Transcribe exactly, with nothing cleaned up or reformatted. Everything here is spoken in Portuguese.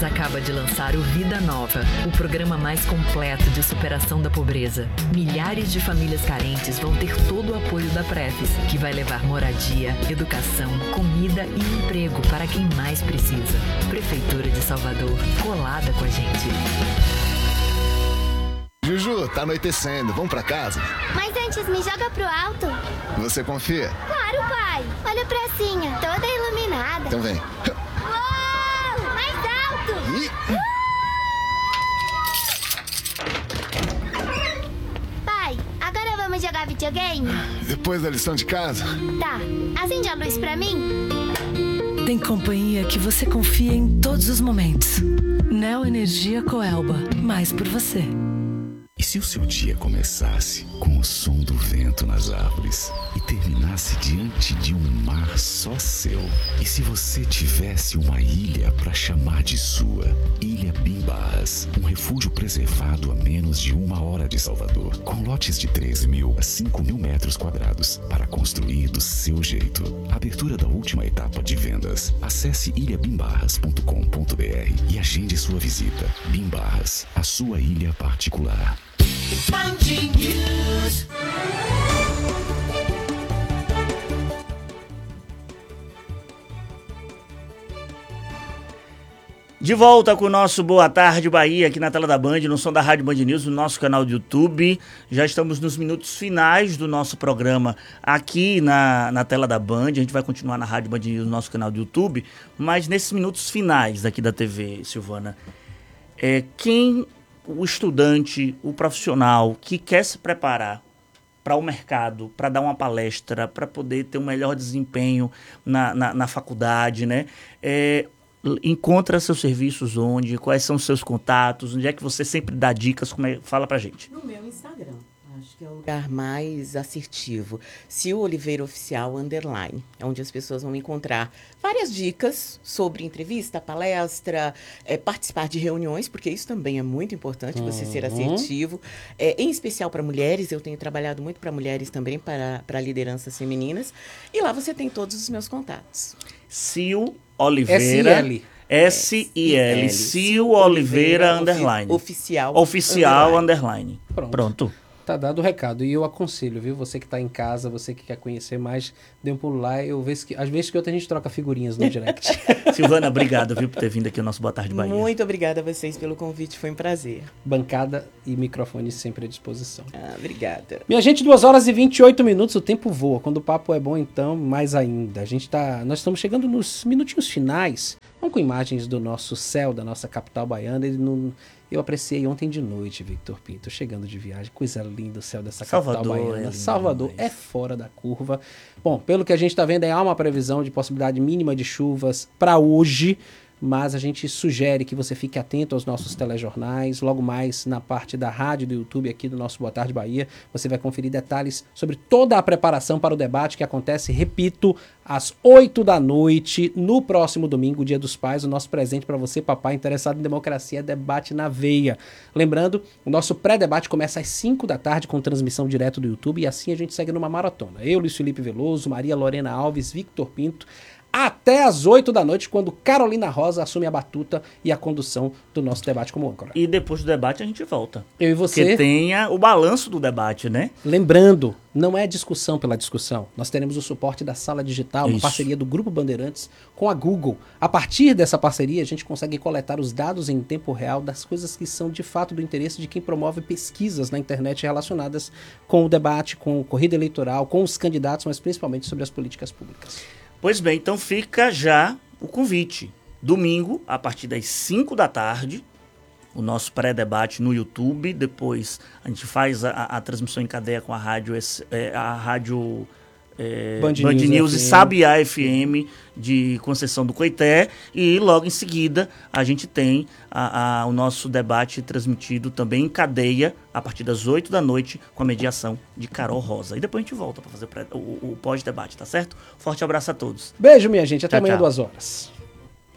acaba de lançar o Vida Nova, o programa mais completo de superação da pobreza. Milhares de famílias carentes vão ter todo o apoio da Prefis, que vai levar moradia, educação, comida e emprego para quem mais precisa. Prefeitura de Salvador, colada com a gente. Juju, tá anoitecendo, vamos pra casa? Mas antes, me joga pro alto. Você confia? Claro, pai. Olha a pracinha, toda iluminada. Então vem. Uou! Mais alto! Ih. Pai, agora vamos jogar videogame? Depois da lição de casa? Tá. Acende a luz pra mim. Tem companhia que você confia em todos os momentos. Neo Energia Coelba. Mais por você. E se o seu dia começasse com o som do vento nas árvores e terminasse diante de um mar só seu? E se você tivesse uma ilha para chamar de sua? Ilha Bimbarras, um refúgio preservado a menos de uma hora de Salvador, com lotes de três mil a cinco mil metros quadrados para construir do seu jeito. Abertura da última etapa de vendas. Acesse ilha bimbarras ponto com ponto br e agende sua visita. Bimbarras, a sua ilha particular. De volta com o nosso Boa Tarde Bahia aqui na tela da Band, no som da Rádio Band News, no nosso canal do YouTube. Já estamos nos minutos finais do nosso programa aqui na, na tela da Band. A gente vai continuar na Rádio Band News, no nosso canal do YouTube, mas nesses minutos finais aqui da T V, Silvana, é, quem... o estudante, o profissional que quer se preparar para o mercado, para dar uma palestra, para poder ter um melhor desempenho na, na, na faculdade, né? É, encontra seus serviços onde? Quais são os seus contatos? Onde é que você sempre dá dicas? Como é? Fala pra gente. No meu Instagram. Acho que é o lugar mais assertivo. Sil Oliveira Oficial Underline. É onde as pessoas vão encontrar várias dicas sobre entrevista, palestra, é, participar de reuniões, porque isso também é muito importante, uhum. você ser assertivo. É, em especial para mulheres, eu tenho trabalhado muito para mulheres também, para, para lideranças femininas. E lá você tem todos os meus contatos. Sil Oliveira. S I L. Sil Oliveira Underline. Oficial. Oficial Underline. Pronto. Pronto. Tá dado o recado. E eu aconselho, viu? Você que tá em casa, você que quer conhecer mais, dê um pulo lá. Eu vejo que, às vezes que outra a gente troca figurinhas no direct. Silvana, obrigado, viu, por ter vindo aqui ao nosso Boa Tarde Bahia. Muito obrigada a vocês pelo convite, foi um prazer. Bancada e microfone sempre à disposição. Ah, obrigada. Minha gente, duas horas e vinte e oito minutos, o tempo voa. Quando o papo é bom, então, mais ainda. A gente tá, nós estamos chegando nos minutinhos finais. Vamos com imagens do nosso céu, da nossa capital baiana. Ele não... Eu apreciei ontem de noite, Victor Pinto, chegando de viagem. Coisa linda o céu dessa Salvador, capital baiana. É Salvador demais. é fora da curva. Bom, pelo que a gente está vendo, há uma previsão de possibilidade mínima de chuvas para hoje, mas a gente sugere que você fique atento aos nossos telejornais. Logo mais na parte da rádio, do YouTube aqui do nosso Boa Tarde Bahia, você vai conferir detalhes sobre toda a preparação para o debate que acontece, repito, às oito da noite, no próximo domingo, Dia dos Pais. O nosso presente para você, papai, interessado em democracia, é Debate na Veia. Lembrando, o nosso pré-debate começa às cinco da tarde com transmissão direto do YouTube e assim a gente segue numa maratona. Eu, Luiz Felipe Veloso, Maria Lorena Alves, Victor Pinto, até às oito da noite, quando Carolina Rosa assume a batuta e a condução do nosso debate como âncora. E depois do debate a gente volta. Eu e você... Que tenha o balanço do debate, né? Lembrando, não é discussão pela discussão. Nós teremos o suporte da Sala Digital, uma Isso. parceria do Grupo Bandeirantes com a Google. A partir dessa parceria, a gente consegue coletar os dados em tempo real das coisas que são de fato do interesse de quem promove pesquisas na internet relacionadas com o debate, com a corrida eleitoral, com os candidatos, mas principalmente sobre as políticas públicas. Pois bem, então fica já o convite. Domingo, a partir das cinco da tarde, o nosso pré-debate no YouTube. Depois a gente faz a, a transmissão em cadeia com a rádio, a rádio é, Band, Band News, News e Sabiá F M de Conceição do Coité. E logo em seguida a gente tem a, a, o nosso debate transmitido também em cadeia a partir das oito da noite com a mediação de Carol Rosa. E depois a gente volta para fazer o, o, o pós-debate, tá certo? Forte abraço a todos. Beijo, minha gente. Até Tchau, amanhã, tchau. duas horas.